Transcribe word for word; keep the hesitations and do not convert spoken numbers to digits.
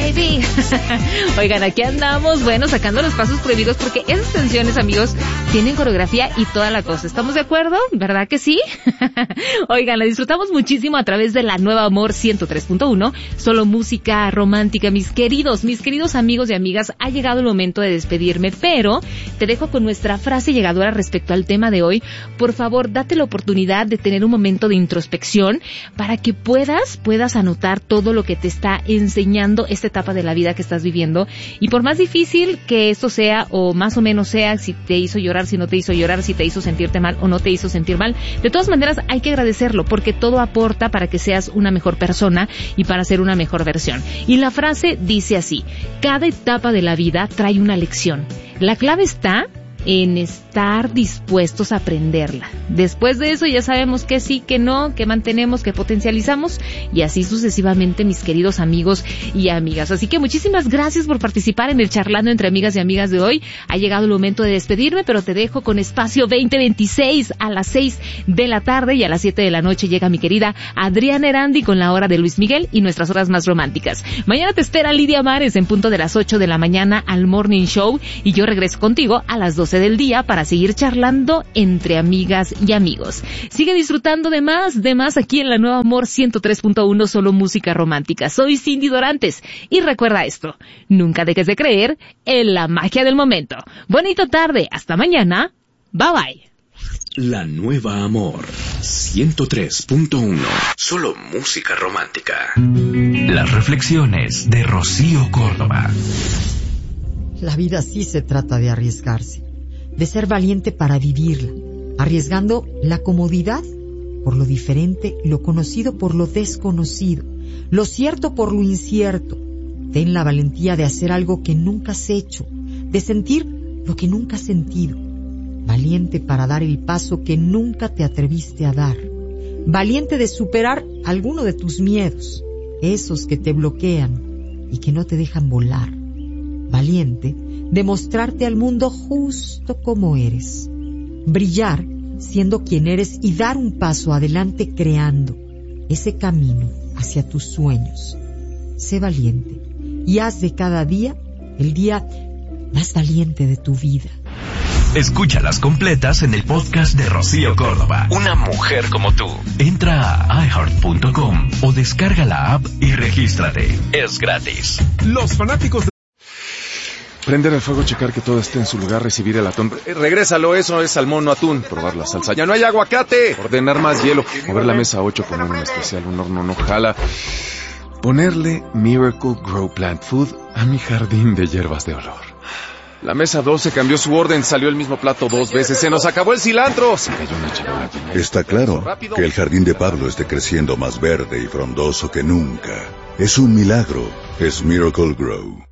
baby. Oigan, aquí andamos, bueno, sacando los pasos prohibidos porque esas canciones, amigos, tienen coreografía y toda la cosa. ¿Estamos de acuerdo? ¿Verdad que sí? Oigan, la disfrutamos muchísimo a través de la Nueva Amor ciento tres punto uno, solo música romántica. Mis queridos, mis queridos amigos y amigas, ha llegado el momento de despedirme, pero te dejo con nuestra frase llegadora respecto al tema de hoy. Por favor, date la oportunidad de tener un momento de introspección para que puedas, puedas anotar todo lo que te está enseñando esta etapa de la vida que estás viviendo. Y por más difícil que esto sea, o más o menos sea, si te hizo llorar, si no te hizo llorar, si te hizo sentirte mal o no te hizo sentir mal, de todas maneras hay que agradecerlo, porque todo aporta para que seas una mejor persona y para ser una mejor versión. Y la frase dice así: cada etapa de la vida trae una lección. La clave está en estar dispuestos a aprenderla. Después de eso ya sabemos que sí, que no, que mantenemos, que potencializamos, y así sucesivamente, mis queridos amigos y amigas. Así que muchísimas gracias por participar en el Charlando entre Amigas y Amigas de hoy. Ha llegado el momento de despedirme, pero te dejo con Espacio veinte veintiséis a las seis de la tarde, y a las siete de la noche llega mi querida Adriana Erandi con la hora de Luis Miguel y nuestras horas más románticas. Mañana te espera Lidia Mares en punto de las ocho de la mañana al Morning Show, y yo regreso contigo a las doce del día para seguir charlando entre amigas y amigos. Sigue disfrutando de más, de más aquí en la Nueva Amor ciento tres punto uno, solo música romántica. Soy Cindy Dorantes y recuerda esto: nunca dejes de creer en la magia del momento. Bonita tarde, hasta mañana. Bye bye. La Nueva Amor ciento tres punto uno, solo música romántica. Las reflexiones de Rocío Córdoba. La vida sí se trata de arriesgarse, de ser valiente para vivirla, arriesgando la comodidad por lo diferente, lo conocido por lo desconocido, lo cierto por lo incierto. Ten la valentía de hacer algo que nunca has hecho, de sentir lo que nunca has sentido. Valiente para dar el paso que nunca te atreviste a dar. Valiente de superar alguno de tus miedos, esos que te bloquean y que no te dejan volar. Valiente de mostrarte al mundo justo como eres. Brillar siendo quien eres y dar un paso adelante creando ese camino hacia tus sueños. Sé valiente y haz de cada día el día más valiente de tu vida. Escúchalas completas en el podcast de Rocío Córdoba, una mujer como tú. Entra a i heart punto com o descarga la app y regístrate. Es gratis. Los fanáticos de... Prender el fuego, checar que todo esté en su lugar, recibir el atún. Eh, regrésalo, eso es salmón, no atún. Probar la salsa. ¡Ya no hay aguacate! Ordenar más hielo. Mover la mesa ocho, poner un especial, un horno no jala. Ponerle Miracle Grow Plant Food a mi jardín de hierbas de olor. La mesa doce cambió su orden, salió el mismo plato dos veces. ¡Se nos acabó el cilantro! Se cayó una charola. Está claro que el jardín de Pablo esté creciendo más verde y frondoso que nunca. Es un milagro. Es Miracle Grow.